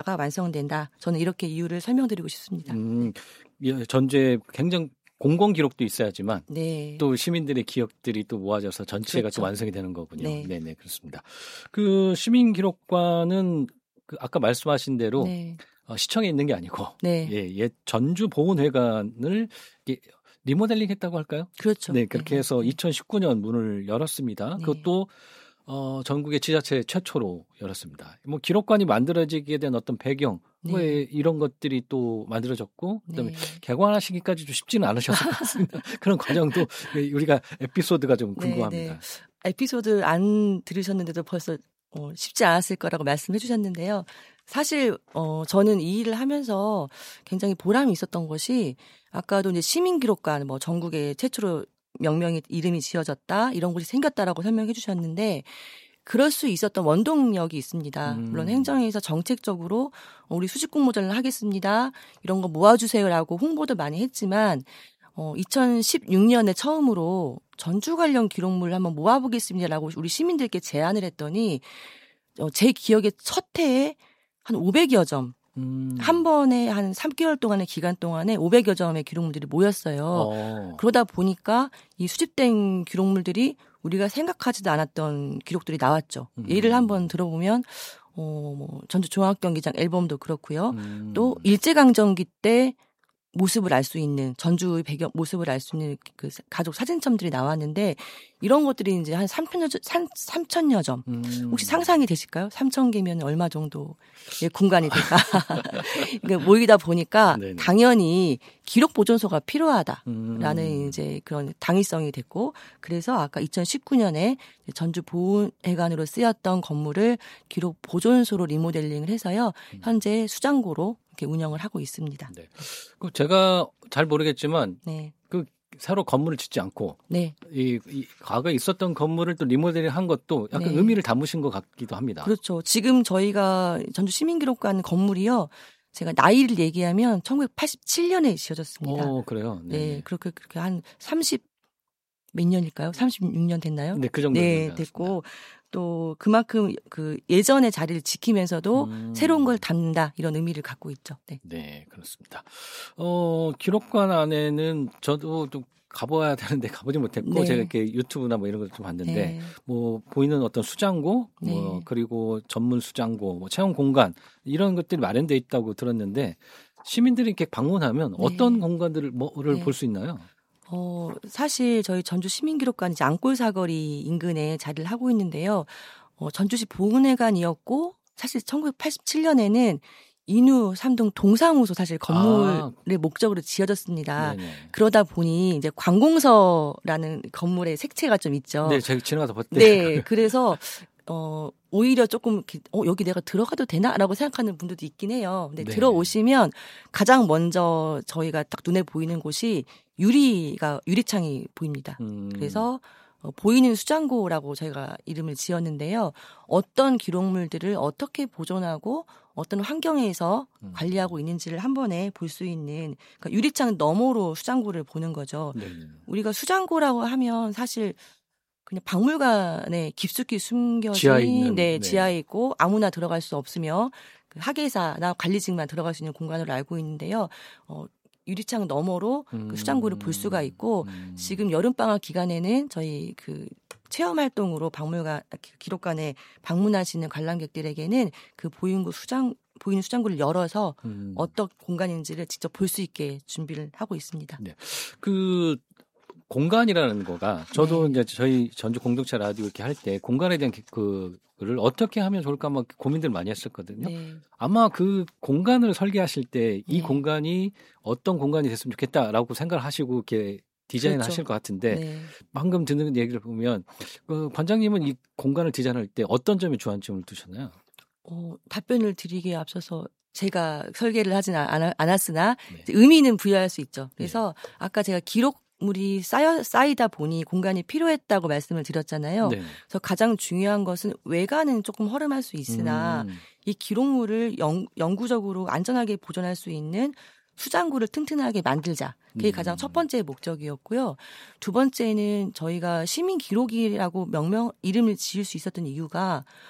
기록부가 완성된다. 저는 이렇게 이유를 설명드리고 싶습니다. 전주에 굉장히 공공 기록도 있어야지만 네. 또 시민들의 기억들이 또 모아져서 전체가 그렇죠. 또 완성이 되는 거군요. 네. 네네, 그렇습니다. 그 시민 기록관은 그 아까 말씀하신 대로 네. 시청에 있는 게 아니고 네. 옛 전주 보훈회관을 리모델링했다고 할까요? 그렇죠. 네, 그렇게 네. 해서 2019년 문을 열었습니다. 네. 그것도 전국의 지자체 최초로 열었습니다. 뭐 기록관이 만들어지게 된 어떤 배경, 네. 왜 이런 것들이 또 만들어졌고, 그다음에 네. 개관하시기까지 좀 쉽지는 않으셨을 것 같습니다. 그런 과정도 우리가 에피소드가 좀 궁금합니다. 네. 에피소드 안 들으셨는데도 벌써 쉽지 않았을 거라고 말씀해 주셨는데요. 사실 저는 이 일을 하면서 굉장히 보람이 있었던 것이 아까도 이제 시민기록관 뭐 전국에 최초로 명명이 이름이 지어졌다 이런 곳이 생겼다라고 설명해 주셨는데 그럴 수 있었던 원동력이 있습니다. 물론 행정에서 정책적으로 우리 수직 공모전을 하겠습니다. 이런 거 모아주세요라고 홍보도 많이 했지만 2016년에 처음으로 전주 관련 기록물을 한번 모아보겠습니다라고 우리 시민들께 제안을 했더니 제 기억에 첫 해에 한 500여 점, 한 번에 한 3개월 동안의 기간 동안에 500여 점의 기록물들이 모였어요. 그러다 보니까 이 수집된 기록물들이 우리가 생각하지도 않았던 기록들이 나왔죠. 예를 한번 들어보면 뭐 전주 종합경기장 앨범도 그렇고요. 또 일제강점기 때 모습을 알 수 있는 전주의 배경 모습을 알 수 있는 그 가족 사진첩들이 나왔는데 이런 것들이 이제 한 3천여 점. 혹시 상상이 되실까요? 3,000개면 얼마 정도 공간이 될까? 그러니까 모이다 보니까 네네. 당연히 기록 보존소가 필요하다라는 이제 그런 당위성이 됐고 그래서 아까 2019년에 전주 보훈회관으로 쓰였던 건물을 기록 보존소로 리모델링을 해서요. 현재 수장고로 이렇게 운영을 하고 있습니다. 네. 그 제가 잘 모르겠지만 네. 그 새로 건물을 짓지 않고 네. 이 과거에 있었던 건물을 또 리모델링한 것도 약간 네. 의미를 담으신 것 같기도 합니다. 그렇죠. 지금 저희가 전주 시민기록관 건물이요. 제가 나이를 얘기하면 1987년에 지어졌습니다. 그래요? 네. 그렇게 한 30 몇 년일까요? 36년 됐나요? 네, 그 정도 네, 됐고 또 그만큼 그 예전의 자리를 지키면서도 새로운 걸 담는다 이런 의미를 갖고 있죠. 네. 네, 그렇습니다. 기록관 안에는 저도 좀 가봐야 되는데 가보지 못했고 네. 제가 이렇게 유튜브나 뭐 이런 걸 좀 봤는데 네. 뭐 보이는 어떤 수장고, 네. 뭐 그리고 전문 수장고, 뭐 체험 공간 이런 것들이 마련돼 있다고 들었는데 시민들이 이렇게 방문하면 어떤 공간들을 뭐를 볼 수 있나요? 사실 저희 전주 시민기록관 이제 앙골 사거리 인근에 자리를 하고 있는데요. 전주시 보훈회관이었고 사실 1987년에는 인후 삼동 동사무소 사실 건물의 목적으로 지어졌습니다. 네네. 그러다 보니 이제 관공서라는 건물의 색채가 좀 있죠. 네, 제가 지나가서 봤대요. 네, 그래서 오히려 조금 여기 내가 들어가도 되나라고 생각하는 분들도 있긴 해요. 근데 네. 들어오시면 가장 먼저 저희가 딱 눈에 보이는 곳이 유리창이 보입니다. 그래서 보이는 수장고라고 저희가 이름을 지었는데요. 어떤 기록물들을 어떻게 보존하고 어떤 환경에서 관리하고 있는지를 한 번에 볼 수 있는 그러니까 유리창 너머로 수장고를 보는 거죠. 네. 우리가 수장고라고 하면 사실 그냥 박물관에 깊숙이 숨겨진 지하에 있는, 네. 지하에 있고 아무나 들어갈 수 없으며 그 학예사나 관리직만 들어갈 수 있는 공간으로 알고 있는데요. 유리창 너머로 그 수장고를 볼 수가 있고 지금 여름방학 기간에는 저희 그 체험 활동으로 박물관 기록관에 방문하시는 관람객들에게는 그 보이는 수장고를 열어서 어떤 공간인지를 직접 볼 수 있게 준비를 하고 있습니다. 네. 그 공간이라는 거가 저도 네. 이제 저희 전주 공동체 라디오 이렇게 할 때 공간에 대한 그를 어떻게 하면 좋을까 막 고민들 많이 했었거든요. 네. 아마 그 공간을 설계하실 때 이 네. 공간이 어떤 공간이 됐으면 좋겠다라고 생각을 하시고 이렇게 디자인을 그렇죠. 하실 것 같은데 네. 방금 듣는 얘기를 보면 관장님은 이 공간을 디자인할 때 어떤 점에 주안점을 두셨나요? 답변을 드리기에 앞서서 제가 설계를 하진 않았으나 네. 의미는 부여할 수 있죠. 그래서 아까 제가 기록물이 쌓이다 보니 공간이 필요했다고 말씀을 드렸잖아요. 네. 그래서 가장 중요한 것은 외관은 조금 허름할 수 있으나 이 기록물을 영구적으로 안전하게 보존할 수 있는 수장고를 튼튼하게 만들자. 그게 가장 첫 번째 목적이었고요. 두 번째는 저희가 시민 기록이라고 이름을 지을 수 있었던 이유가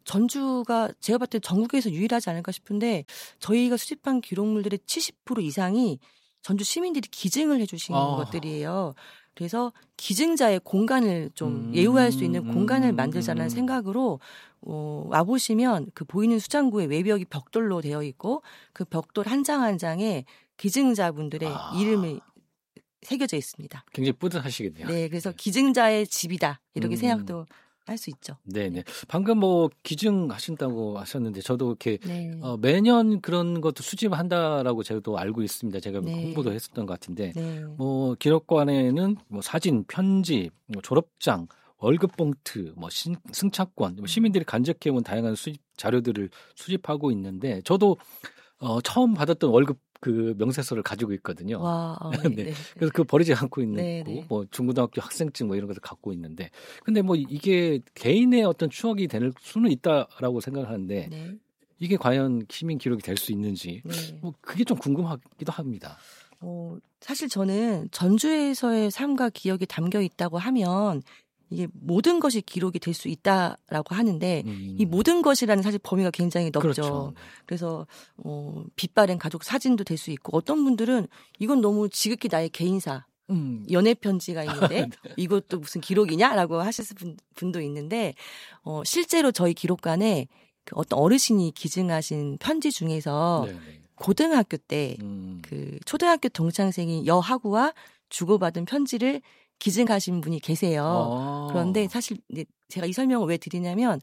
전주가 제가 봤을 때 전국에서 유일하지 않을까 싶은데 저희가 수집한 기록물들의 70% 이상이 전주 시민들이 기증을 해주신 것들이에요. 그래서 기증자의 공간을 좀 예우할 수 있는 공간을 만들자는 생각으로 와보시면 그 보이는 수장구의 외벽이 벽돌로 되어 있고 그 벽돌 한 장 한 장에 기증자분들의 이름이 새겨져 있습니다. 굉장히 뿌듯하시겠네요. 네, 그래서 기증자의 집이다 이렇게 생각도 할 수 있죠. 네네. 방금 뭐 기증하신다고 하셨는데 저도 이렇게 네. 매년 그런 것도 수집한다라고 저도 알고 있습니다. 제가 네. 홍보도 했었던 것 같은데 네. 뭐 기록관에는 뭐 사진, 편지, 뭐 졸업장, 월급 봉투, 뭐 승차권, 뭐 시민들이 간직해온 다양한 수집 자료들을 수집하고 있는데 저도 처음 받았던 월급 그 명세서를 가지고 있거든요. 와, 네. 네. 그래서 그 버리지 않고 있는 네, 거, 네. 뭐 중고등학교 학생증 뭐 이런 것을 갖고 있는데, 근데 뭐 이게 개인의 어떤 추억이 될 수는 있다라고 생각하는데 네. 이게 과연 시민 기록이 될 수 있는지, 네. 뭐 그게 좀 궁금하기도 합니다. 사실 저는 전주에서의 삶과 기억이 담겨 있다고 하면 이게 모든 것이 기록이 될 수 있다라고 하는데 이 모든 것이라는 사실 범위가 굉장히 넓죠. 그렇죠. 그래서 빛바랜 가족 사진도 될 수 있고 어떤 분들은 이건 너무 지극히 나의 개인사 연애 편지가 있는데 이것도 무슨 기록이냐라고 하실 분도 있는데 실제로 저희 기록관에 그 어떤 어르신이 기증하신 편지 중에서 네네. 고등학교 때 그 초등학교 동창생이 여하구와 주고받은 편지를 기증하신 분이 계세요. 그런데 사실 제가 이 설명을 왜 드리냐면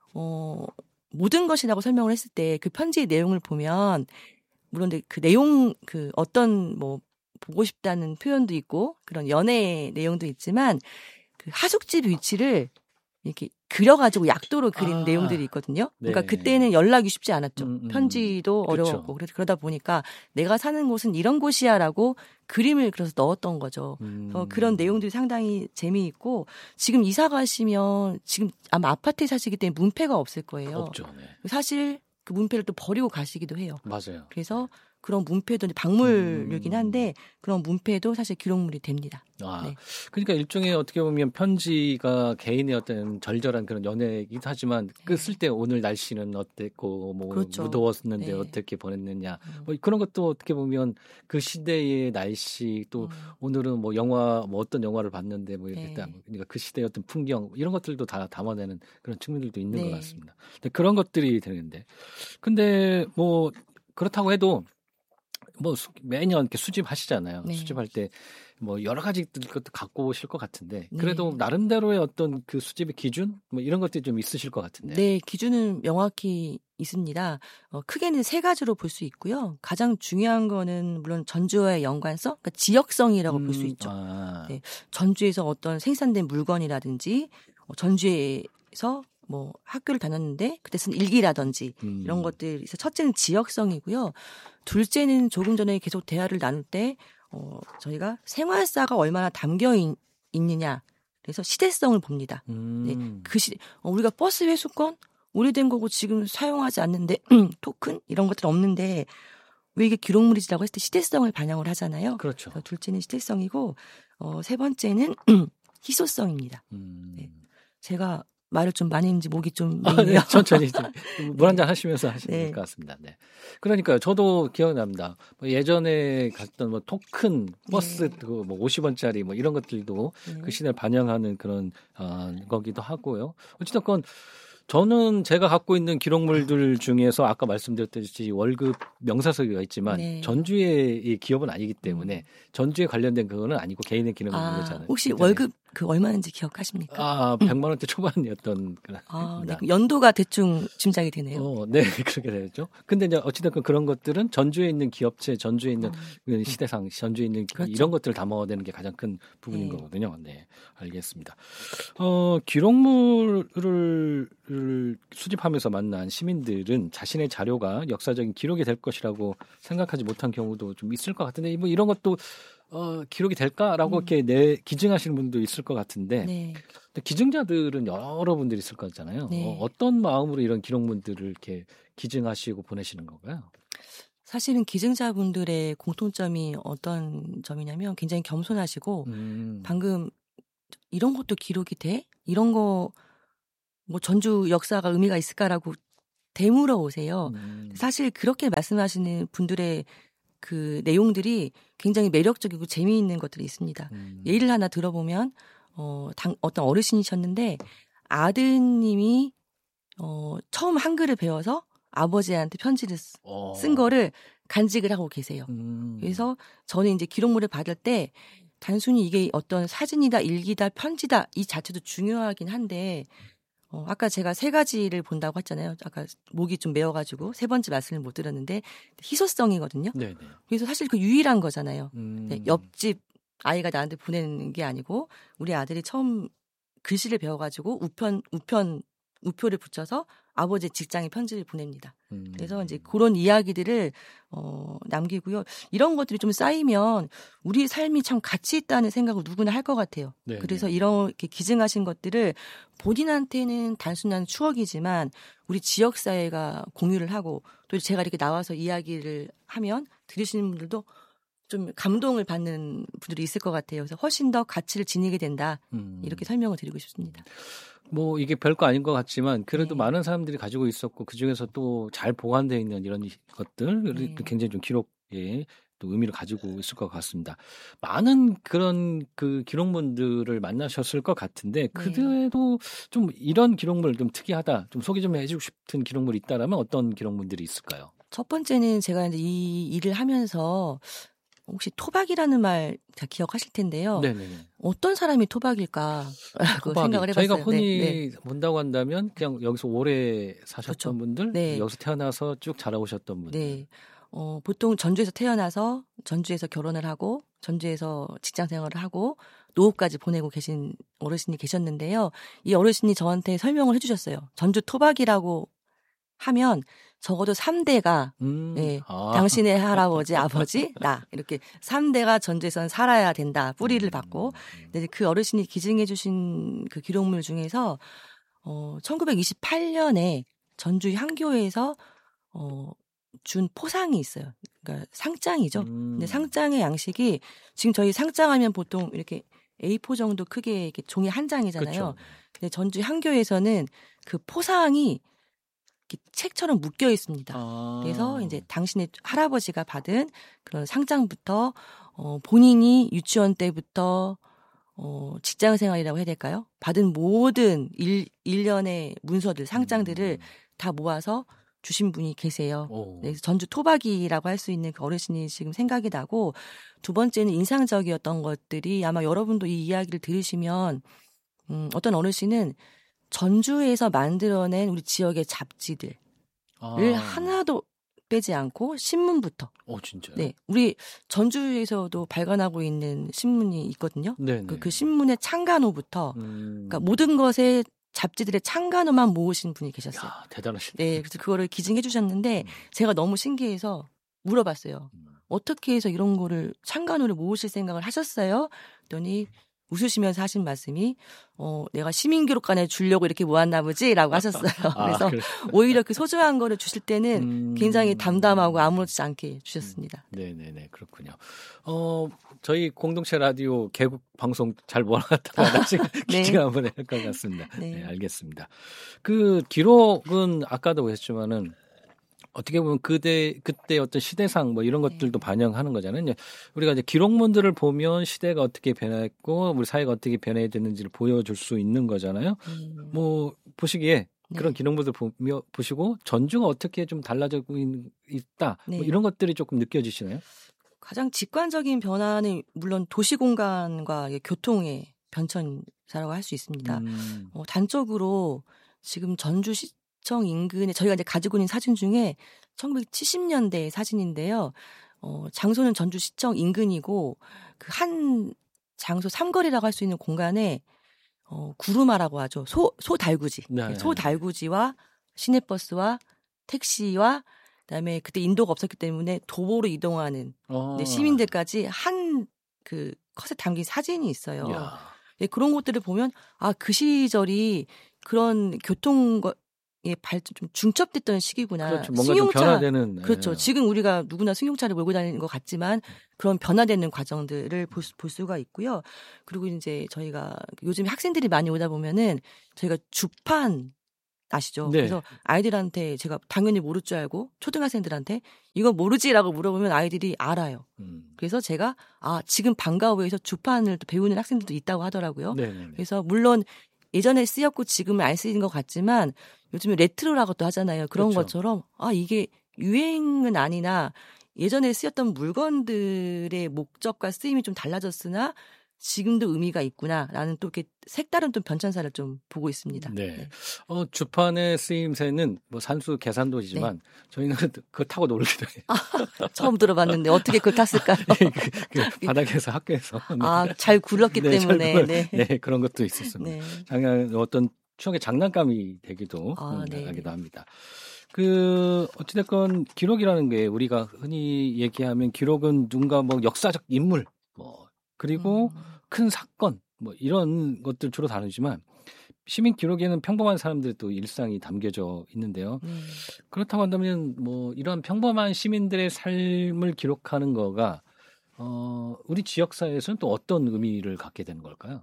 모든 것이라고 설명을 했을 때 그 편지의 내용을 보면 물론 그 내용 그 어떤 뭐 보고 싶다는 표현도 있고 그런 연애의 내용도 있지만 그 하숙집 위치를 이렇게 그려가지고 약도로 그린 내용들이 있거든요. 그러니까 네. 그때는 연락이 쉽지 않았죠. 편지도 그렇죠. 어려웠고 그러다 보니까 내가 사는 곳은 이런 곳이야라고 그림을 그려서 넣었던 거죠. 그래서 그런 내용들이 상당히 재미있고 지금 이사 가시면 지금 아마 아파트에 사시기 때문에 문패가 없을 거예요. 없죠. 네. 사실 그 문패를 또 버리고 가시기도 해요. 맞아요. 그래서 그런 문패도 박물이긴 한데 그런 문패도 사실 기록물이 됩니다. 네. 그러니까 일종의 어떻게 보면 편지가 개인의 어떤 절절한 그런 연애이기도 하지만 그 쓸 때 오늘 날씨는 어땠고 뭐 그렇죠. 무더웠는데 네. 어떻게 보냈느냐 뭐 그런 것도 어떻게 보면 그 시대의 날씨 또 오늘은 뭐 영화 뭐 어떤 영화를 봤는데 뭐 이렇게 딱 그러니까 그 시대의 어떤 풍경 이런 것들도 다 담아내는 그런 측면들도 있는 것 같습니다. 근데 그런 것들이 되는데 근데 뭐 그렇다고 해도 뭐 매년 이렇게 수집하시잖아요. 네. 수집할 때 뭐 여러 가지 것도 갖고 오실 것 같은데 그래도 나름대로의 어떤 그 수집의 기준 뭐 이런 것들이 좀 있으실 것 같은데. 네, 기준은 명확히 있습니다. 크게는 세 가지로 볼 수 있고요. 가장 중요한 거는 물론 전주와의 연관성, 그러니까 지역성이라고 볼 수 있죠. 네, 전주에서 어떤 생산된 물건이라든지 전주에서 뭐 학교를 다녔는데 그때 쓴 일기라든지 이런 것들에서 첫째는 지역성이고요. 둘째는 조금 전에 계속 대화를 나눌 때 저희가 생활사가 얼마나 담겨 있느냐. 그래서 시대성을 봅니다. 네, 그 우리가 버스 회수권 오래된 거고 지금 사용하지 않는데 토큰 이런 것들 없는데 왜 이게 기록물이지라고 했을 때 시대성을 반영을 하잖아요. 그렇죠. 둘째는 시대성이고 세 번째는 희소성입니다. 네. 제가 말을 좀 많이 했는지 목이 좀 네, 천천히 물 한잔 하시면서 하시면 네. 될 것 같습니다. 네. 그러니까 저도 기억납니다. 뭐 예전에 갔던 뭐 토큰 버스 그 뭐 50원짜리 뭐 이런 것들도 그 시대를 반영하는 그런 거기도 하고요. 어찌됐건 저는 제가 갖고 있는 기록물들 중에서 아까 말씀드렸듯이 월급 명사서기가 있지만 전주의 이 기업은 아니기 때문에 전주에 관련된 그거는 아니고 개인의 기록물인 거잖아요. 혹시 월급 그 얼마인지 기억하십니까? 100만 원대 초반이었던 그런. 네. 연도가 대충 짐작이 되네요. 네, 그렇게 되죠. 근데 이제 어찌됐건 그런 것들은 전주에 있는 기업체, 전주에 있는 시대상, 전주에 있는 그렇죠. 이런 것들을 담아내는 게 가장 큰 부분인 거거든요. 네, 알겠습니다. 기록물을 수집하면서 만난 시민들은 자신의 자료가 역사적인 기록이 될 것이라고 생각하지 못한 경우도 좀 있을 것 같은데, 뭐 이런 것도 기록이 될까라고 이렇게 기증하시는 분도 있을 것 같은데, 기증자들은 여러분들이 있을 거잖아요. 어떤 마음으로 이런 기록물들을 이렇게 기증하시고 보내시는 건가요? 사실은 기증자분들의 공통점이 어떤 점이냐면 굉장히 겸손하시고 방금 이런 것도 기록이 돼? 이런 거 뭐 전주 역사가 의미가 있을까라고 되물어 오세요. 사실 그렇게 말씀하시는 분들의 그 내용들이 굉장히 매력적이고 재미있는 것들이 있습니다. 예를 하나 들어보면 어떤 어르신이셨는데 아드님이 처음 한글을 배워서 아버지한테 편지를 쓴 거를 간직을 하고 계세요. 그래서 저는 이제 기록물을 받을 때 단순히 이게 어떤 사진이다, 일기다, 편지다 이 자체도 중요하긴 한데 아까 제가 3가지를 본다고 했잖아요. 아까 목이 좀 메어가지고 3번째 말씀을 못 들었는데 희소성이거든요. 네네. 그래서 사실 그 유일한 거잖아요. 네, 옆집 아이가 나한테 보내는 게 아니고 우리 아들이 처음 글씨를 배워가지고 우표를 붙여서 아버지 직장에 편지를 보냅니다. 그래서 이제 그런 이야기들을 남기고요. 이런 것들이 좀 쌓이면 우리 삶이 참 가치 있다는 생각을 누구나 할 것 같아요. 네. 그래서 이렇게 기증하신 것들을 본인한테는 단순한 추억이지만 우리 지역 사회가 공유를 하고 또 제가 이렇게 나와서 이야기를 하면 들으시는 분들도 좀 감동을 받는 분들이 있을 것 같아요. 그래서 훨씬 더 가치를 지니게 된다. 이렇게 설명을 드리고 싶습니다. 뭐 이게 별거 아닌 것 같지만 그래도 많은 사람들이 가지고 있었고 그중에서 또 잘 보관되어 있는 이런 것들 굉장히 좀 기록에 또 의미를 가지고 있을 것 같습니다. 많은 그런 그 기록물들을 만나셨을 것 같은데 그래도 좀 이런 기록물 좀 특이하다, 좀 소개 좀 해주고 싶은 기록물이 있다라면 어떤 기록물들이 있을까요? 첫 번째는 제가 이제 이 일을 하면서 혹시 토박이라는 말 다 기억하실 텐데요. 네네. 어떤 사람이 토박일까라고 생각을 해봤어요. 저희가 흔히 본다고 한다면 그냥 여기서 오래 사셨던 분들, 여기서 태어나서 쭉 자라오셨던 분들. 네. 보통 전주에서 태어나서 전주에서 결혼을 하고 전주에서 직장 생활을 하고 노후까지 보내고 계신 어르신이 계셨는데요. 이 어르신이 저한테 설명을 해주셨어요. 전주 토박이라고 하면 적어도 3대가 당신의 할아버지, 아버지, 나 이렇게 3대가 전주에서는 살아야 된다. 뿌리를 받고. 근데 그 어르신이 기증해 주신 그 기록물 중에서 1928년에 전주 향교회에서 준 포상이 있어요. 그러니까 상장이죠. 근데 상장의 양식이 지금 저희 상장하면 보통 이렇게 A4 정도 크게 이렇게 종이 한 장이잖아요. 그쵸. 근데 전주 향교회에서는 그 포상이 책처럼 묶여 있습니다. 그래서 이제 당신의 할아버지가 받은 그런 상장부터 본인이 유치원 때부터 직장 생활이라고 해야 될까요? 받은 모든 일련의 문서들, 상장들을 다 모아서 주신 분이 계세요. 그래서 전주 토박이라고 할 수 있는 그 어르신이 지금 생각이 나고, 두 번째는 인상적이었던 것들이 아마 여러분도 이 이야기를 들으시면 어떤 어르신은 전주에서 만들어낸 우리 지역의 잡지들을 하나도 빼지 않고 신문부터. 진짜요? 네, 우리 전주에서도 발간하고 있는 신문이 있거든요. 그 신문의 창간호부터, 그러니까 모든 것에 잡지들의 창간호만 모으신 분이 계셨어요. 야, 대단하시네. 네, 그래서 그거를 기증해 주셨는데 제가 너무 신기해서 물어봤어요. 어떻게 해서 이런 거를 창간호를 모으실 생각을 하셨어요? 그랬더니 웃으시면서 하신 말씀이 내가 시민기록관에 주려고 이렇게 모았나 보지라고 하셨어요. 그래서 오히려 그 소중한 거를 주실 때는 굉장히 담담하고 아무렇지 않게 주셨습니다. 네네네, 그렇군요. 저희 공동체 라디오 개국 방송 잘 몰아갔다가 나중에 기증 한번 해야 할 것 같습니다. 네, 알겠습니다. 그 기록은 아까도 했지만은 어떻게 보면 그때 어떤 시대상 뭐 이런 것들도 반영하는 거잖아요. 우리가 이제 기록문들을 보면 시대가 어떻게 변했고 우리 사회가 어떻게 변해야 되는지를 보여줄 수 있는 거잖아요. 뭐 보시기에 그런 기록문들 보시고 전주가 어떻게 좀 달라지고 있다. 뭐 이런 것들이 조금 느껴지시나요? 가장 직관적인 변화는 물론 도시 공간과 교통의 변천사라고 할 수 있습니다. 단적으로 지금 전주시 청 인근에 저희가 이제 가지고 있는 사진 중에 1970년대 사진인데요. 장소는 전주시청 인근이고 그 한 장소 삼거리라고 할 수 있는 공간에 구루마라고 하죠. 소달구지. 네. 소달구지와 시내버스와 택시와 그다음에 그때 인도가 없었기 때문에 도보로 이동하는 시민들까지 한 그 컷에 담긴 사진이 있어요. 네, 그런 것들을 보면 그 시절이 그런 교통 좀 중첩됐던 시기구나. 그렇죠. 뭔가 승용차, 좀 변화되는. 그렇죠. 지금 우리가 누구나 승용차를 몰고 다니는 것 같지만 그런 변화되는 과정들을 볼 수가 있고요. 그리고 이제 저희가 요즘 학생들이 많이 오다 보면은 저희가 주판 아시죠? 네. 그래서 아이들한테 제가 당연히 모를 줄 알고 초등학생들한테 이거 모르지라고 물어보면 아이들이 알아요. 그래서 제가 지금 방과후에서 주판을 또 배우는 학생들도 있다고 하더라고요. 네네네. 그래서 물론 예전에 쓰였고 지금은 안 쓰이는 것 같지만 요즘에 레트로라고 또 하잖아요. 그런 그렇죠. 것처럼 이게 유행은 아니나 예전에 쓰였던 물건들의 목적과 쓰임이 좀 달라졌으나 지금도 의미가 있구나라는 또 이렇게 색다른 또 변천사를 좀 보고 있습니다. 네. 네. 주판의 쓰임새는 뭐 산수 계산도이지만 네. 저희는 그거 타고 놀기도 해요. 처음 들어봤는데 어떻게 그걸 탔을까요? 그 바닥에서 학교에서. 네. 잘 굴렀기 네, 때문에. 네. 네, 그런 것도 있었습니다. 네. 작년 어떤 추억의 장난감이 되기도 하기도 합니다. 어찌됐건 기록이라는 게 우리가 흔히 얘기하면 기록은 누군가 뭐 역사적 인물, 그리고 큰 사건, 이런 것들 주로 다루지만 시민 기록에는 평범한 사람들도 일상이 담겨져 있는데요. 그렇다고 한다면 이런 평범한 시민들의 삶을 기록하는 거가 우리 지역사회에서는 또 어떤 의미를 갖게 되는 걸까요?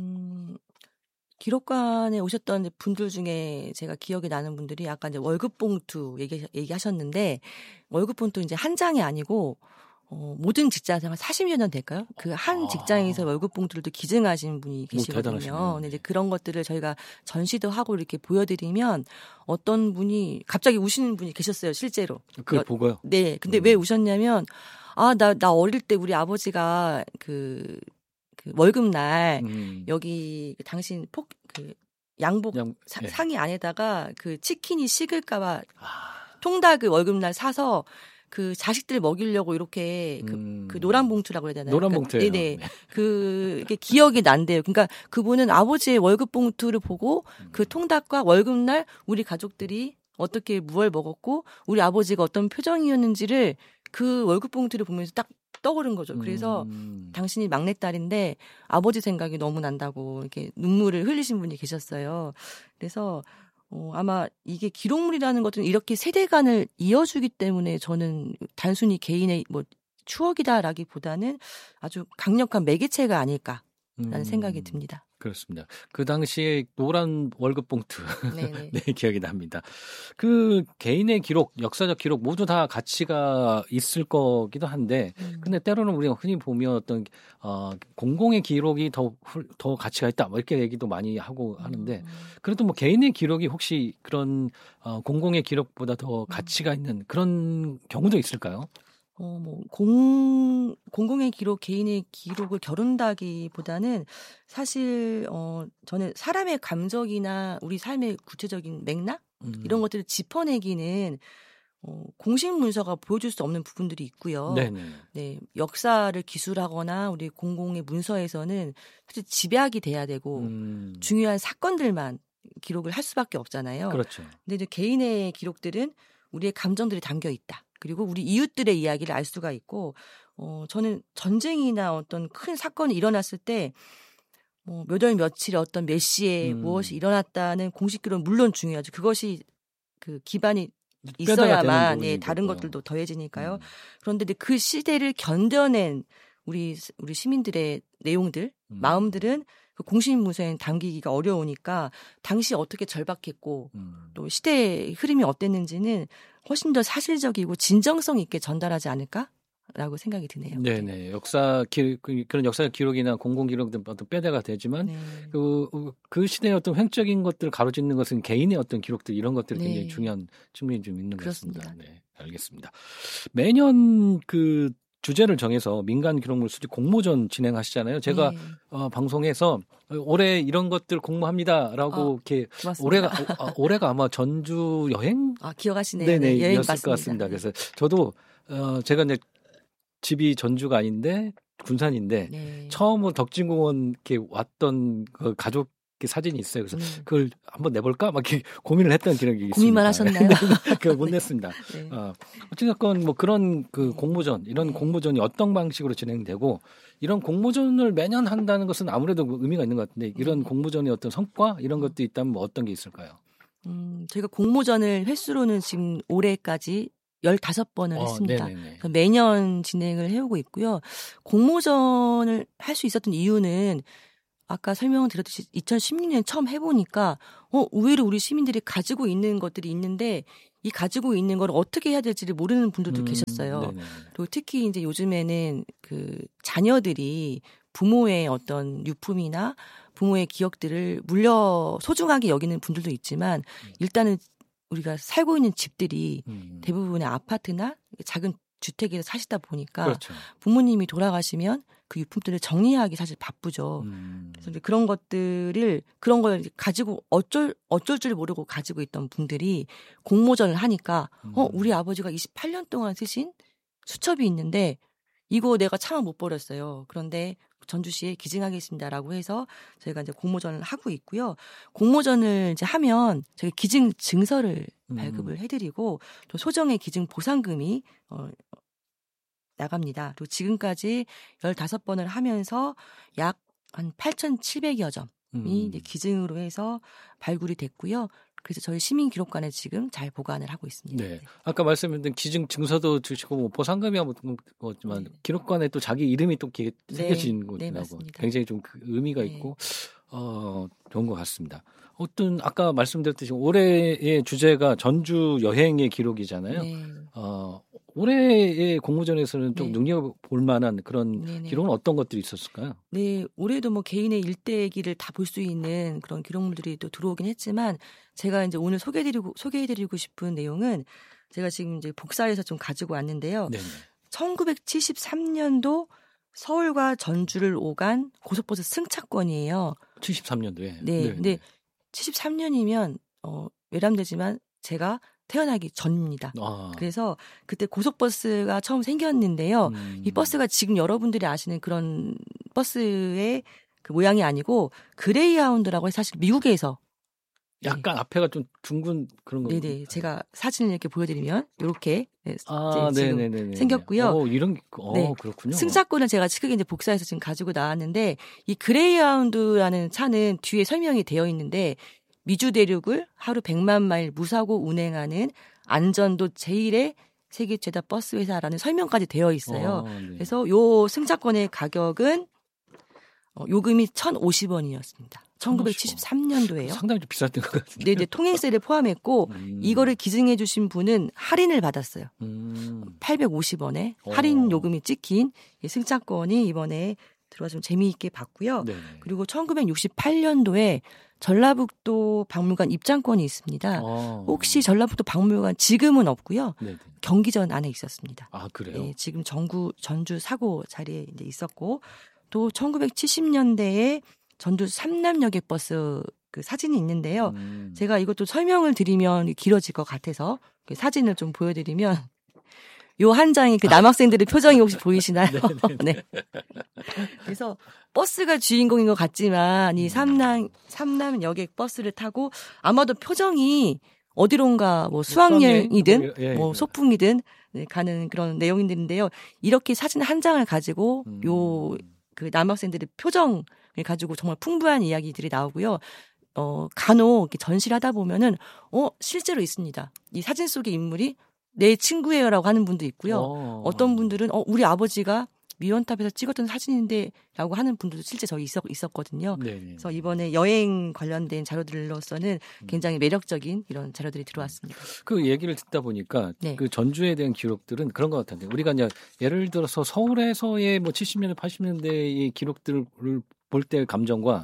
기록관에 오셨던 분들 중에 제가 기억이 나는 분들이 아까 이제 월급 봉투 얘기하셨는데 월급 봉투 이제 한 장이 아니고 모든 직장생활 40여 년 될까요? 그 한 직장에서 월급 봉투를 또 기증하신 분이 계시거든요. 근데 이제 그런 것들을 저희가 전시도 하고 이렇게 보여드리면 어떤 분이 갑자기 우시는 분이 계셨어요, 실제로. 그걸 보고요? 네. 근데 왜 우셨냐면 나 어릴 때 우리 아버지가 그 월급날 여기 당신 양복 네. 상의 안에다가 그 치킨이 식을까봐 통닭을 월급날 사서 그 자식들 먹이려고 이렇게 그 노란 봉투라고 해야 되나요? 노란 봉투예요. 네네. 그게 기억이 난대요. 그러니까 그분은 아버지의 월급 봉투를 보고 그 통닭과 월급날 우리 가족들이 어떻게 무얼 먹었고 우리 아버지가 어떤 표정이었는지를 그 월급 봉투를 보면서 딱 떠오른 거죠. 그래서 당신이 막내딸인데 아버지 생각이 너무 난다고 이렇게 눈물을 흘리신 분이 계셨어요. 그래서 아마 이게 기록물이라는 것은 이렇게 세대간을 이어주기 때문에 저는 단순히 개인의 추억이다라기보다는 아주 강력한 매개체가 아닐까라는 생각이 듭니다. 그렇습니다. 그 당시에 노란 월급 봉투 네, 기억이 납니다. 그 개인의 기록, 역사적 기록 모두 다 가치가 있을 거기도 한데, 근데 때로는 우리가 흔히 보면 어떤 공공의 기록이 더 가치가 있다, 이렇게 얘기도 많이 하고 하는데, 그래도 개인의 기록이 혹시 그런 공공의 기록보다 더 가치가 있는 그런 경우도 있을까요? 공공의 기록, 개인의 기록을 겨룬다기보다는 사실, 저는 사람의 감정이나 우리 삶의 구체적인 맥락? 이런 것들을 짚어내기는, 공식 문서가 보여줄 수 없는 부분들이 있고요. 네네. 네. 역사를 기술하거나 우리 공공의 문서에서는 사실 집약이 돼야 되고, 중요한 사건들만 기록을 할 수밖에 없잖아요. 그렇죠. 근데 이제 개인의 기록들은 우리의 감정들이 담겨 있다. 그리고 우리 이웃들의 이야기를 알 수가 있고, 저는 전쟁이나 어떤 큰 사건이 일어났을 때, 몇 월 며칠에 어떤 몇 시에 무엇이 일어났다는 공식 기록은 물론 중요하죠. 그것이 그 기반이 있어야만 다른 것들도 더해지니까요. 그런데 그 시대를 견뎌낸 우리 시민들의 내용들, 마음들은 그 공식 문서에 담기기가 어려우니까 당시 어떻게 절박했고 또 시대의 흐름이 어땠는지는 훨씬 더 사실적이고 진정성 있게 전달하지 않을까라고 생각이 드네요. 네네. 그런 역사적 기록이나 공공 기록들 어떤 뼈대가 되지만 그 시대의 어떤 횡적인 것들을 가로짓는 것은 개인의 어떤 기록들 이런 것들이 굉장히 중요한 측면이 좀 있는 것 같습니다. 네, 알겠습니다. 매년 그 주제를 정해서 민간 기록물 수집 공모전 진행하시잖아요. 제가 방송에서 올해 이런 것들 공모합니다라고 이렇게 올해가 아마 전주 여행 기억하시네요. 네네, 여행 였을 것 같습니다. 그래서 저도 제가 이제 집이 전주가 아닌데 군산인데 처음으로 덕진공원 이렇게 왔던 그 가족 사진이 있어요. 그래서 그걸 한번 내볼까? 막 이렇게 고민을 했던 기억이 있습니다. 고민만 하셨나요? 그걸 못 냈습니다. 어쨌든 그런 그 공모전, 이런 공모전이 어떤 방식으로 진행되고 이런 공모전을 매년 한다는 것은 아무래도 의미가 있는 것 같은데 이런 공모전의 어떤 성과 이런 것도 있다면 어떤 게 있을까요? 저희가 공모전을 횟수로는 지금 올해까지 15번을 했습니다. 매년 진행을 해오고 있고요. 공모전을 할 수 있었던 이유는 아까 설명을 드렸듯이 2016년에 처음 해보니까 의외로 우리 시민들이 가지고 있는 것들이 있는데 이 가지고 있는 걸 어떻게 해야 될지를 모르는 분들도 계셨어요. 네네. 그리고 특히 이제 요즘에는 그 자녀들이 부모의 어떤 유품이나 부모의 기억들을 소중하게 여기는 분들도 있지만 일단은 우리가 살고 있는 집들이 대부분의 아파트나 작은 주택에서 사시다 보니까 그렇죠. 부모님이 돌아가시면 그 유품들을 정리하기 사실 바쁘죠. 그래서 이제 그런 걸 가지고 어쩔 줄 모르고 가지고 있던 분들이 공모전을 하니까 우리 아버지가 28년 동안 쓰신 수첩이 있는데 이거 내가 차마 못 버렸어요. 그런데 전주시에 기증하겠습니다라고 해서 저희가 이제 공모전을 하고 있고요. 공모전을 이제 하면 저희 기증 증서를 발급을 해드리고 또 소정의 기증 보상금이 나갑니다. 그리고 지금까지 15번을 하면서 약 한 8,700여 점이 이제 기증으로 해서 발굴이 됐고요. 그래서 저희 시민기록관에 지금 잘 보관을 하고 있습니다. 네. 아까 말씀드린 기증 증서도 주시고 뭐 보상금이야 뭐지만 기록관에 또 자기 이름이 또 새겨진 곳이라고 굉장히 좀 그 의미가 있고 좋은 것 같습니다. 아까 말씀드렸듯이 올해의 주제가 전주 여행의 기록이잖아요. 네. 올해의 공모전에서는 좀 눈여볼 만한 그런 기록은 어떤 것들이 있었을까요? 네, 올해도 뭐 개인의 일대기를 다 볼 수 있는 그런 기록물들이 또 들어오긴 했지만 제가 이제 오늘 소개해드리고 싶은 내용은 제가 지금 이제 복사해서 좀 가지고 왔는데요. 네네. 1973년도 서울과 전주를 오간 고속버스 승차권이에요. 73년도에. 네, 근데 73년이면 외람되지만 제가 태어나기 전입니다. 그래서 그때 고속버스가 처음 생겼는데요. 이 버스가 지금 여러분들이 아시는 그런 버스의 그 모양이 아니고 그레이하운드라고 해서 사실 미국에서 약간 앞에가 좀 둥근 그런 거. 네네. 제가 사진을 이렇게 보여드리면 이렇게 지금 생겼고요. 그렇군요. 승차권을 제가 크게 이제 복사해서 지금 가지고 나왔는데 이 그레이하운드라는 차는 뒤에 설명이 되어 있는데 미주 대륙을 하루 100만 마일 무사고 운행하는 안전도 제1의 세계 최다 버스 회사라는 설명까지 되어 있어요. 그래서 요 승차권의 가격은 요금이 1,050원이었습니다. 1973년도에요. 상당히 좀 비쌌던 것 같은데. 네, 통행세를 포함했고 이거를 기증해 주신 분은 할인을 받았어요. 850원에 할인 요금이 찍힌 이 승차권이 이번에 들어와서 좀 재미있게 봤고요. 네네. 그리고 1968년도에 전라북도 박물관 입장권이 있습니다. 혹시 전라북도 박물관 지금은 없고요. 네네. 경기전 안에 있었습니다. 아, 그래요? 네, 지금 전주 사고 자리에 이제 있었고 또 1970년대에 전주 삼남여객버스 그 사진이 있는데요. 제가 이것도 설명을 드리면 길어질 것 같아서 그 사진을 좀 보여드리면 요 한 장의 그 남학생들의 표정이 혹시 보이시나요? 네. 그래서 버스가 주인공인 것 같지만 이 삼남 여객 버스를 타고 아마도 표정이 어디론가 뭐 수학여행이든 뭐 소풍이든 가는 그런 내용들인데요. 이렇게 사진 한 장을 가지고 요 그 남학생들의 표정을 가지고 정말 풍부한 이야기들이 나오고요. 간혹 이렇게 전시를 하다 보면은 실제로 있습니다. 이 사진 속의 인물이 내 친구예요라고 하는 분도 있고요. 어떤 분들은 우리 아버지가 미원탑에서 찍었던 사진인데라고 하는 분들도 실제 저희 있었거든요. 네네. 그래서 이번에 여행 관련된 자료들로서는 굉장히 매력적인 이런 자료들이 들어왔습니다. 그 얘기를 듣다 보니까 그 전주에 대한 기록들은 그런 것 같은데 우리가 이제 예를 들어서 서울에서의 뭐 70년대, 80년대의 기록들을 볼 때의 감정과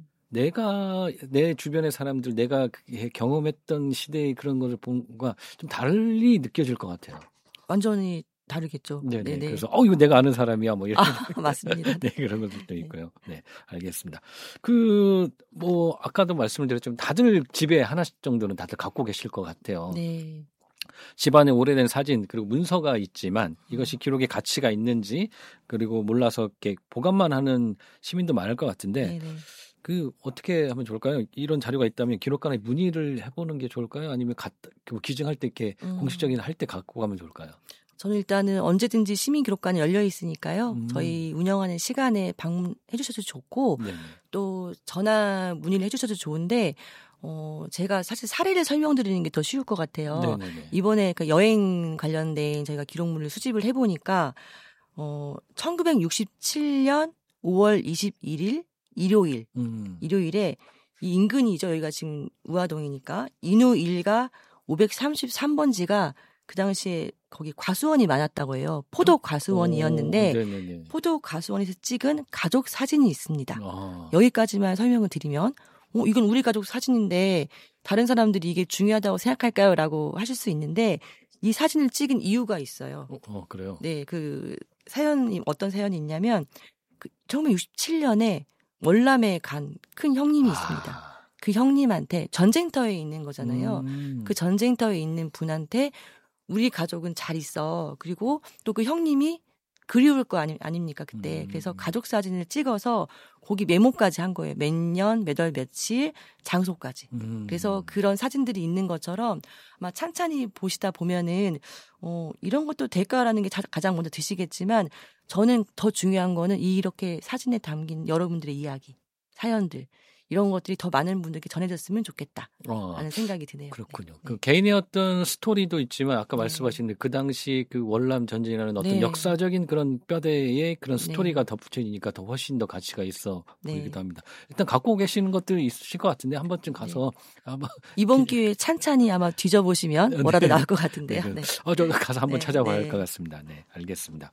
내가 내 주변의 사람들 내가 경험했던 시대의 그런 거를 본 거가 좀 달리 느껴질 것 같아요. 완전히 다르겠죠. 네네. 그래서 이거 내가 아는 사람이야 뭐 이런. 맞습니다. 네, 그런 것들도 있고요. 네, 알겠습니다. 뭐 아까도 말씀을 드렸지만 다들 집에 하나씩 정도는 다들 갖고 계실 것 같아요. 네. 집안에 오래된 사진 그리고 문서가 있지만 이것이 기록의 가치가 있는지 그리고 몰라서 이렇게 보관만 하는 시민도 많을 것 같은데. 네네. 어떻게 하면 좋을까요? 이런 자료가 있다면 기록관에 문의를 해보는 게 좋을까요? 아니면 기증할 때 이렇게 공식적인 할 때 갖고 가면 좋을까요? 저는 일단은 언제든지 시민기록관이 열려 있으니까요. 저희 운영하는 시간에 방문해 주셔도 좋고 또 전화 문의를 해 주셔도 좋은데 제가 사실 사례를 설명드리는 게 더 쉬울 것 같아요. 네네네. 이번에 그 여행 관련된 저희가 기록물을 수집을 해보니까 1967년 5월 21일 일요일에 이 인근이죠. 여기가 지금 우화동이니까 인후 1가 533번지가 그 당시에 거기 과수원이 많았다고 해요. 포도 과수원이었는데 포도 과수원에서 찍은 가족 사진이 있습니다. 여기까지만 설명을 드리면 이건 우리 가족 사진인데 다른 사람들이 이게 중요하다고 생각할까요? 라고 하실 수 있는데 이 사진을 찍은 이유가 있어요. 그래요? 네, 그 사연이 어떤 사연이 있냐면 1967년에 월남에 간 큰 형님이 있습니다. 그 형님한테 전쟁터에 있는 거잖아요. 그 전쟁터에 있는 분한테 우리 가족은 잘 있어. 그리고 또 그 형님이 그리울 거 아닙니까 그때. 그래서 가족 사진을 찍어서 거기 메모까지 한 거예요. 몇 년, 몇 월, 며칠, 장소까지. 그래서 그런 사진들이 있는 것처럼 아마 찬찬히 보시다 보면은 이런 것도 될까라는 게 가장 먼저 드시겠지만 저는 더 중요한 거는 이렇게 사진에 담긴 여러분들의 이야기, 사연들 이런 것들이 더 많은 분들께 전해졌으면 좋겠다 하는 생각이 드네요. 그렇군요. 네. 그 개인의 어떤 스토리도 있지만 아까 말씀하신 그 당시 그 월남 전쟁이라는 어떤 역사적인 그런 뼈대에 그런 스토리가 덧붙여지니까 더 훨씬 더 가치가 있어 보이기도 합니다. 일단 갖고 계시는 것들이 있으실 것 같은데 한 번쯤 가서 아마 이번 기회에 찬찬히 아마 뒤져보시면 뭐라도 나올 것 같은데요. 저 가서 한번 찾아봐야 할 것 같습니다. 네, 알겠습니다.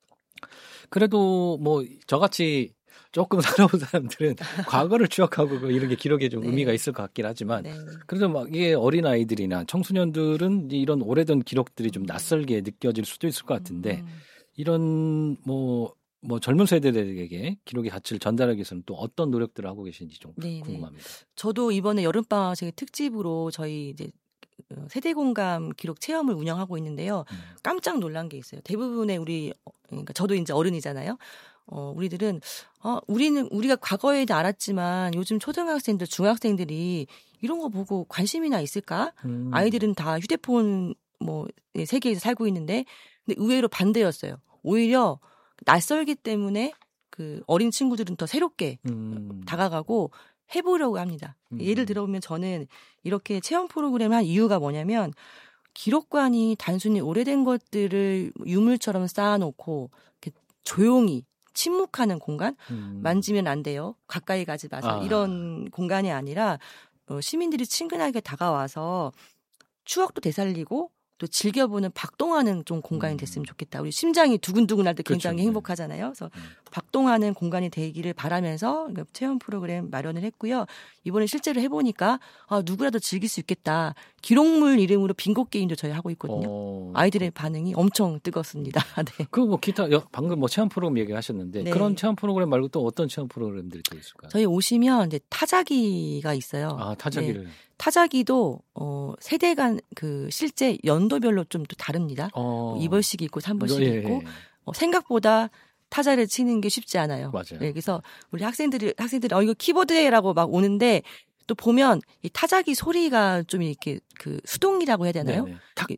그래도 뭐 저같이 조금 살아온 사람들은 과거를 추억하고 이런 게 기록에 좀 의미가 있을 것 같긴 하지만 그래도 막 이게 어린 아이들이나 청소년들은 이런 오래된 기록들이 좀 낯설게 느껴질 수도 있을 것 같은데 이런 뭐 젊은 세대들에게 기록의 가치를 전달하기 위해서는 또 어떤 노력들을 하고 계신지 좀 궁금합니다. 저도 이번에 여름방학 특집으로 저희 이제 세대 공감 기록 체험을 운영하고 있는데요. 깜짝 놀란 게 있어요. 대부분의 그러니까 저도 이제 어른이잖아요. 우리들은 우리가 과거에도 알았지만 요즘 초등학생들, 중학생들이 이런 거 보고 관심이나 있을까? 아이들은 다 휴대폰 세계에서 살고 있는데 근데 의외로 반대였어요. 오히려 낯설기 때문에 그 어린 친구들은 더 새롭게 다가가고 해보려고 합니다. 예를 들어보면 저는 이렇게 체험 프로그램을 한 이유가 뭐냐면 기록관이 단순히 오래된 것들을 유물처럼 쌓아놓고 이렇게 조용히 침묵하는 공간, 만지면 안 돼요. 가까이 가지 마세요. 이런 공간이 아니라 시민들이 친근하게 다가와서 추억도 되살리고 또 즐겨보는 박동하는 좀 공간이 됐으면 좋겠다. 우리 심장이 두근두근할 때 굉장히 행복하잖아요. 그래서 박동하는 공간이 되기를 바라면서 체험 프로그램 마련을 했고요. 이번에 실제로 해보니까 누구라도 즐길 수 있겠다. 기록물 이름으로 빙고 게임도 저희 하고 있거든요. 아이들의 반응이 엄청 뜨겁습니다. 네. 그 기타 방금 체험 프로그램 얘기하셨는데 그런 체험 프로그램 말고 또 어떤 체험 프로그램들이 또 있을까요? 저희 오시면 이제 타자기가 있어요. 타자기를. 타자기도 세대 간 실제 연도별로 좀 또 다릅니다. 2번씩 있고 3번씩 있고 생각보다 타자를 치는 게 쉽지 않아요. 맞아요. 그래서 우리 학생들이 이거 키보드라고 막 오는데 또 보면 이 타자기 소리가 좀 이렇게 수동이라고 해야 되나요?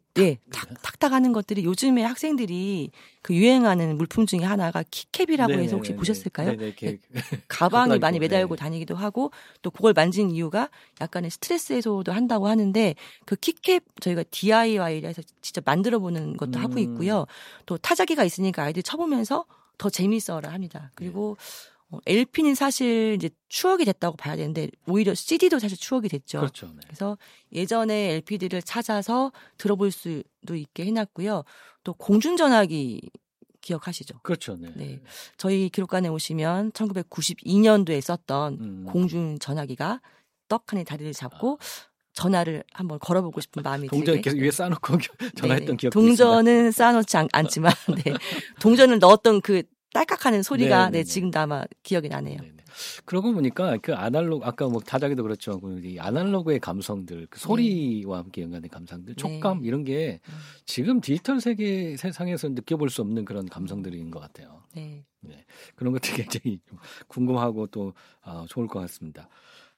탁탁 하는 것들이 요즘에 학생들이 유행하는 물품 중에 하나가 키캡이라고 해서 혹시 보셨을까요? 가방에 많이 매달고 다니기도 하고 또 그걸 만진 이유가 약간의 스트레스 해소도 한다고 하는데 그 키캡 저희가 DIY를 해서 직접 만들어 보는 것도 하고 있고요. 또 타자기가 있으니까 아이들이 쳐보면서 더 재밌어라 합니다. 그리고 LP는 사실 이제 추억이 됐다고 봐야 되는데 오히려 CD도 사실 추억이 됐죠. 그렇죠. 그래서 예전에 LP들을 찾아서 들어볼 수도 있게 해놨고요. 또 공중전화기 기억하시죠? 그렇죠. 네. 저희 기록관에 오시면 1992년도에 썼던 공중전화기가 떡하니 다리를 잡고 전화를 한번 걸어보고 싶은 마음이 들게. 동전 계속 위에 쌓아놓고 전화했던 기억도 동전은 있습니다. 쌓아놓지 않지만 동전을 넣었던 딸깍하는 소리가 지금도 아마 기억이 나네요. 그러고 보니까 아날로그 아까 타자기도 그렇죠. 이 아날로그의 감성들, 소리와 함께 연관된 감성들, 촉감 이런 게 지금 디지털 세상에서 느껴볼 수 없는 그런 감성들인 것 같아요. 그런 것들이 굉장히 궁금하고 또 좋을 것 같습니다.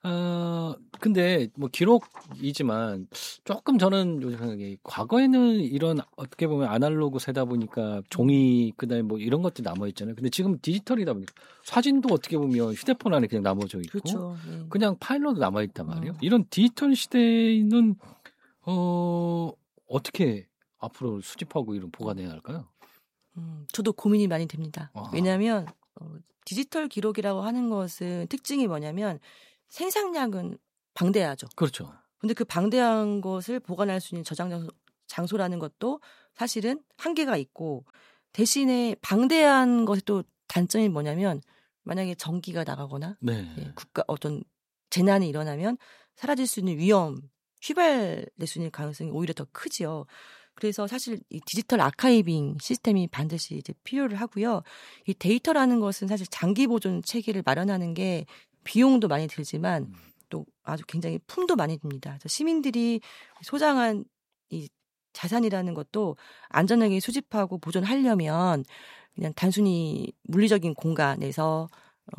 근데 기록이지만 조금 저는 요즘 과거에는 이런 어떻게 보면 아날로그 세다 보니까 종이 그다음에 이런 것들이 남아 있잖아요. 근데 지금 디지털이다 보니까 사진도 어떻게 보면 휴대폰 안에 그냥 남아져 있고 그렇죠. 그냥 파일로도 남아 있단 말이에요. 이런 디지털 시대는 어떻게 앞으로 수집하고 이런 보관해야 할까요? 저도 고민이 많이 됩니다. 왜냐하면 디지털 기록이라고 하는 것은 특징이 뭐냐면 생산량은 방대하죠. 그렇죠. 근데 그 방대한 것을 보관할 수 있는 저장 장소라는 것도 사실은 한계가 있고 대신에 방대한 것의 또 단점이 뭐냐면 만약에 전기가 나가거나 네. 국가 어떤 재난이 일어나면 사라질 수 있는 위험, 휘발될 수 있는 가능성이 오히려 더 크지요. 그래서 사실 이 디지털 아카이빙 시스템이 반드시 이제 필요를 하고요. 이 데이터라는 것은 사실 장기 보존 체계를 마련하는 게 비용도 많이 들지만 또 아주 굉장히 품도 많이 듭니다. 그래서 시민들이 소장한 이 자산이라는 것도 안전하게 수집하고 보존하려면 그냥 단순히 물리적인 공간에서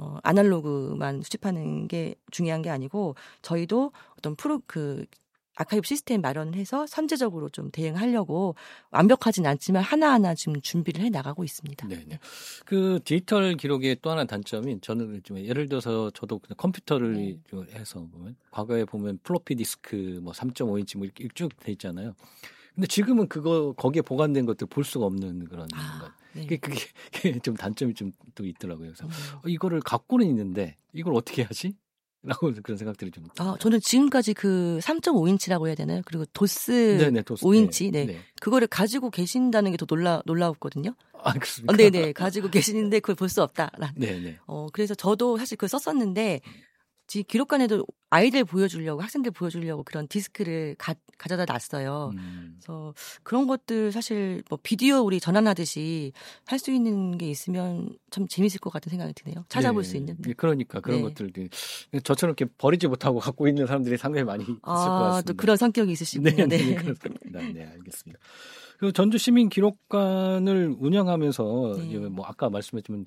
아날로그만 수집하는 게 중요한 게 아니고 저희도 어떤 아카이브 시스템 마련을 해서 선제적으로 좀 대응하려고 완벽하진 않지만 하나하나 지금 준비를 해 나가고 있습니다. 네네. 그 디지털 기록의 또 하나 단점인 저는 좀 예를 들어서 저도 그냥 컴퓨터를 해서 보면 과거에 보면 플로피 디스크 뭐 3.5인치 뭐 이렇게 쭉 돼 있잖아요. 근데 지금은 거기에 보관된 것들 볼 수가 없는 그런 것. 네. 그게 좀 단점이 좀 또 있더라고요. 그래서 이거를 갖고는 있는데 이걸 어떻게 하지? 라고 그런 생각들이 좀. 저는 지금까지 그 3.5인치라고 해야 되나요? 그리고 도스 5인치, 네. 그거를 가지고 계신다는 게 더 놀라웠거든요. 그렇습니까? 네네. 가지고 계시는데 그걸 볼 수 없다. 네네. 그래서 저도 사실 그걸 썼었는데, 기록관에도 아이들 보여주려고, 학생들 보여주려고 그런 디스크를 가져다 놨어요. 그래서 그런 것들 사실 뭐 비디오 우리 전환하듯이 할 수 있는 게 있으면 참 재밌을 것 같은 생각이 드네요. 찾아볼 수 있는. 그러니까 그런 것들 저처럼 이렇게 버리지 못하고 갖고 있는 사람들이 상당히 많이 있을 것 같습니다. 또 그런 성격이 있으시군요. 네. 그렇습니다. 네, 알겠습니다. 그 전주 시민 기록관을 운영하면서 뭐 아까 말씀했지만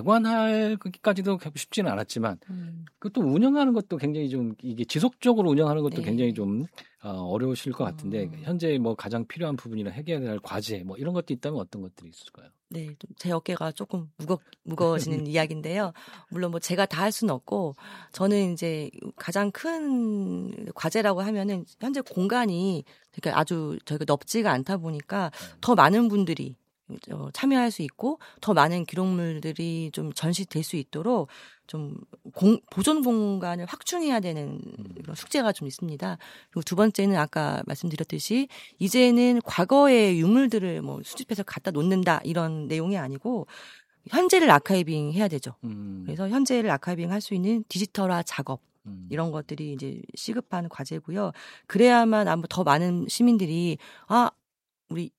개관하기까지도 쉽지는 않았지만 그 또 운영하는 것도 굉장히 좀 이게 지속적으로 운영하는 것도 굉장히 좀 어려우실 것 같은데 현재 뭐 가장 필요한 부분이나 해결해야 할 과제 뭐 이런 것도 있다면 어떤 것들이 있을까요? 네, 제 어깨가 조금 무거워지는 이야기인데요. 물론 뭐 제가 다 할 수는 없고 저는 이제 가장 큰 과제라고 하면은 현재 공간이 그러니까 아주 저희가 넓지가 않다 보니까 더 많은 분들이 참여할 수 있고 더 많은 기록물들이 좀 전시될 수 있도록 좀 보존 공간을 확충해야 되는 숙제가 좀 있습니다. 그리고 두 번째는 아까 말씀드렸듯이 이제는 과거의 유물들을 뭐 수집해서 갖다 놓는다 이런 내용이 아니고 현재를 아카이빙 해야 되죠. 그래서 현재를 아카이빙 할 수 있는 디지털화 작업 이런 것들이 이제 시급한 과제고요. 그래야만 아마 더 많은 시민들이 우리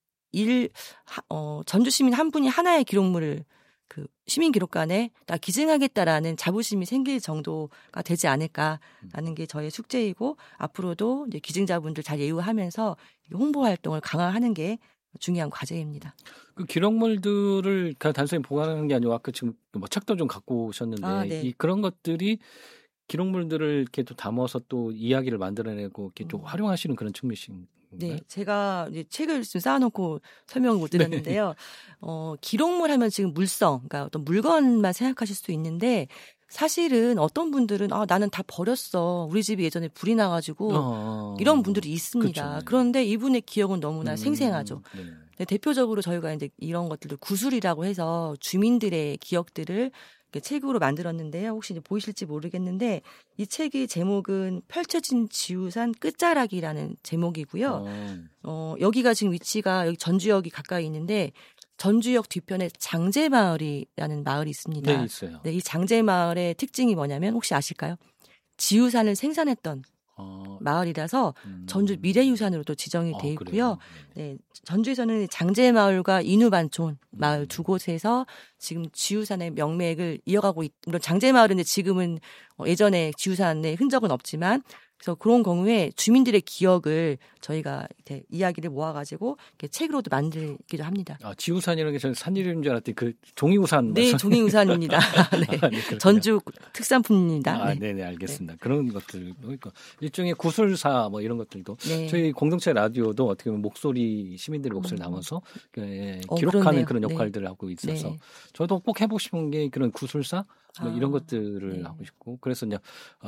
전주 시민 한 분이 하나의 기록물을 그 시민 기록관에 다 기증하겠다라는 자부심이 생길 정도가 되지 않을까라는 게 저의 숙제이고 앞으로도 이제 기증자분들 잘 예우하면서 홍보 활동을 강화하는 게 중요한 과제입니다. 그 기록물들을 그냥 단순히 보관하는 게 아니고 아까 지금 뭐 책도 좀 갖고 오셨는데 그런 것들이 기록물들을 이렇게 또 담아서 또 이야기를 만들어내고 이렇게 좀 활용하시는 그런 측면이신. 네, 제가 이제 책을 좀 쌓아놓고 설명을 못 드렸는데요. 기록물 하면 지금 물성, 그러니까 어떤 물건만 생각하실 수 있는데 사실은 어떤 분들은 나는 다 버렸어. 우리 집이 예전에 불이 나가지고 이런 분들이 있습니다. 그렇죠. 그런데 이분의 기억은 너무나 생생하죠. 네, 대표적으로 저희가 이제 이런 것들을 구술이라고 해서 주민들의 기억들을 책으로 만들었는데요. 혹시 이제 보이실지 모르겠는데 이 책의 제목은 펼쳐진 지우산 끝자락이라는 제목이고요. 여기가 지금 위치가 여기 전주역이 가까이 있는데 전주역 뒤편에 장제마을이라는 마을이 있습니다. 네, 있어요. 네, 이 장제마을의 특징이 뭐냐면 혹시 아실까요? 지우산을 생산했던 마을이라서 전주 미래유산으로도 지정이 돼 있고요. 네, 전주에서는 장제마을과 인후반촌 마을 두 곳에서 지금 지우산의 명맥을 이어가고 물론 장제마을은 지금은 예전에 지우산의 흔적은 없지만 그래서 그런 경우에 주민들의 기억을 저희가 이렇게 이야기를 모아가지고 이렇게 책으로도 만들기도 합니다. 지우산이라는 게 저는 산 이름인 줄 알았더니 그 종이우산. 네, 종이우산입니다. 네. 전주 특산품입니다. 네네, 알겠습니다. 그런 것들, 그러니까 일종의 구술사 뭐 이런 것들도 저희 공동체 라디오도 어떻게 보면 목소리 시민들의 목소리를 담아서 기록하는 그런 역할들을 하고 있어서 저도 꼭 해보고 싶은 게 그런 구술사 뭐 이런 것들을 하고 싶고 그래서 이제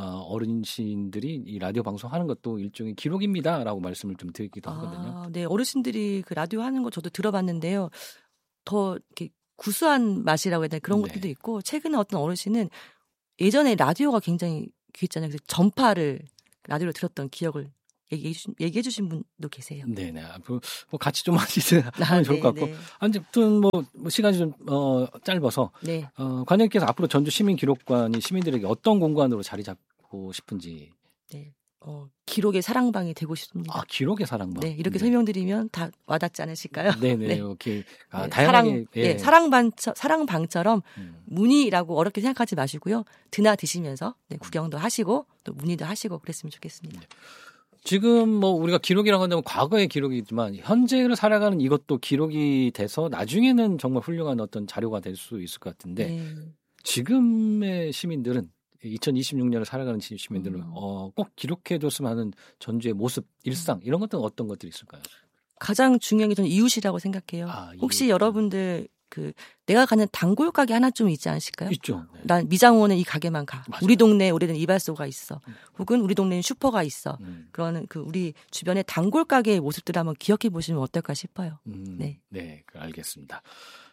어르신들이 이 라디오 방송하는 것도 일종의 기록입니다라고 말씀을 좀 드리기도 하거든요. 네, 어르신들이 그 라디오 하는 거 저도 들어봤는데요. 더 이렇게 구수한 맛이라고 해야 되나 그런 네. 것들도 있고 최근에 어떤 어르신은 예전에 라디오가 굉장히 귀했잖아요. 그래서 전파를 라디오로 들었던 기억을 얘기해 주신 분도 계세요. 네네. 뭐 같이 좀 하면 좋을 것 같고. 네. 아무튼 뭐 시간이 좀 짧아서 네. 관장님께서 앞으로 전주 시민기록관이 시민들에게 어떤 공간으로 자리 잡고 싶은지. 네. 기록의 사랑방이 되고 싶습니다. 아, 기록의 사랑방. 네, 이렇게 설명드리면 다 와닿지 않으실까요? 네네. 네. 이렇게 네, 다양하게 사랑방처럼 문의라고 어렵게 생각하지 마시고요. 드시면서 구경도 하시고 또 문의도 하시고 그랬으면 좋겠습니다. 네. 지금 뭐 우리가 기록이라고 한다면 과거의 기록이지만 현재를 살아가는 이것도 기록이 돼서 나중에는 정말 훌륭한 어떤 자료가 될 수 있을 것 같은데 네. 지금의 시민들은 2026년을 살아가는 시민들은 꼭 기록해줬으면 하는 전주의 모습, 일상 이런 것들은 어떤 것들이 있을까요? 가장 중요한 게 저는 이웃이라고 생각해요. 혹시 여러분들 내가 가는 단골 가게 하나 좀 있지 않으실까요? 있죠. 네. 난 미장원은 이 가게만 가. 맞아요. 우리 동네에 오래된 이발소가 있어. 혹은 우리 동네엔 슈퍼가 있어. 그런 우리 주변의 단골 가게의 모습들을 한번 기억해 보시면 어떨까 싶어요. 네. 네, 알겠습니다.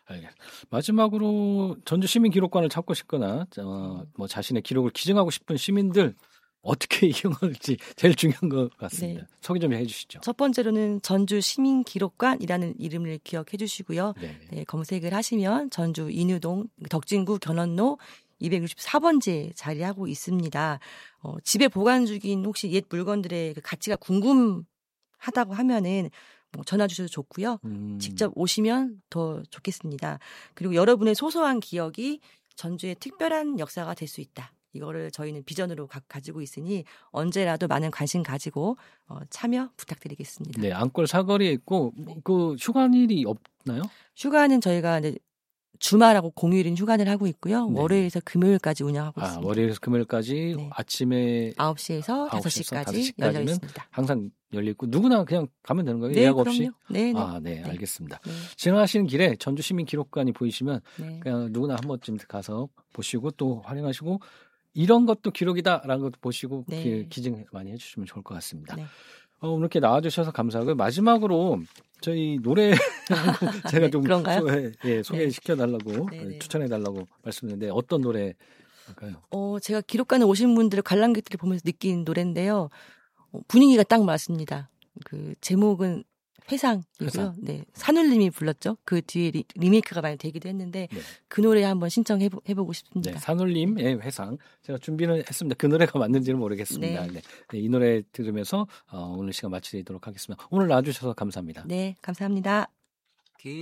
마지막으로 전주 시민기록관을 찾고 싶거나 뭐 자신의 기록을 기증하고 싶은 시민들 어떻게 이용할지 제일 중요한 것 같습니다. 네. 소개 좀 해주시죠. 첫 번째로는 전주 시민기록관이라는 이름을 기억해 주시고요. 네, 검색을 하시면 전주 인유동 덕진구 견원로 264번지에 자리하고 있습니다. 집에 보관 중인 혹시 옛 물건들의 그 가치가 궁금하다고 하면은 전화 주셔도 좋고요. 직접 오시면 더 좋겠습니다. 그리고 여러분의 소소한 기억이 전주의 특별한 역사가 될 수 있다. 이거를 저희는 비전으로 가지고 있으니 언제라도 많은 관심 가지고 참여 부탁드리겠습니다. 네, 안골 사거리에 있고 그 휴관일이 없나요? 휴가는 저희가 이제 주말하고 공휴일인 휴관을 하고 있고요. 네. 월요일에서 금요일까지 운영하고 있습니다. 월요일에서 금요일까지 네. 아침에 9시에서 5시까지 열려 있습니다. 항상 열려 있고 누구나 그냥 가면 되는 거예요? 네, 예약 그럼요. 없이? 네. 네, 알겠습니다. 네. 지나가시는 길에 전주 시민기록관이 보이시면 네. 그냥 누구나 한 번쯤 가서 보시고 또 활용하시고 이런 것도 기록이다라는 것도 보시고 네. 기증 많이 해주시면 좋을 것 같습니다. 네. 오늘 이렇게 나와주셔서 감사하고요. 마지막으로 저희 노래 제가 네, 좀 그런가요? 소개시켜달라고 네. 추천해달라고 말씀드렸는데 어떤 노래일까요? 제가 기록관에 오신 분들 관람객들을 보면서 느낀 노래인데요. 분위기가 딱 맞습니다. 그 제목은 회상이고요. 네, 산울님이 불렀죠. 그 뒤에 리메이크가 많이 되기도 했는데 네. 그 노래 한번 신청해보고 싶습니다. 네, 산울림의 회상 제가 준비는 했습니다. 그 노래가 맞는지는 모르겠습니다. 네. 네, 이 노래 들으면서 오늘 시간 마치도록 하겠습니다. 오늘 나와주셔서 감사합니다. 네, 감사합니다.